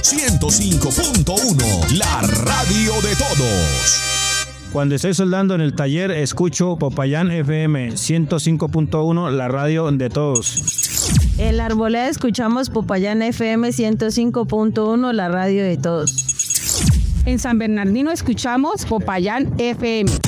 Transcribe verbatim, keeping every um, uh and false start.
ciento cinco punto uno, la radio de todos. Cuando estoy soldando en el taller, escucho Popayán F M ciento cinco punto uno, la radio de todos. En la Arboleda escuchamos Popayán F M ciento cinco punto uno, la radio de todos. En San Bernardino escuchamos Popayán F M.